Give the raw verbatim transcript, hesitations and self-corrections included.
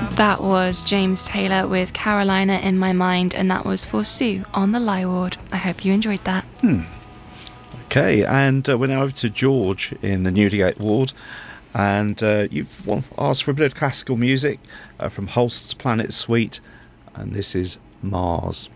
That was James Taylor with Carolina in My Mind, and that was for Sue on the Lie Ward. I hope you enjoyed that. Hmm. Okay, and uh, we're now over to George in the Newdigate ward, and uh, you've well, asked for a bit of classical music uh, from Holst's Planet Suite, and this is Mars.